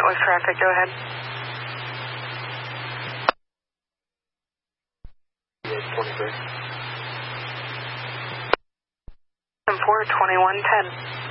alignment with traffic, go ahead. Yes, 23. 42110.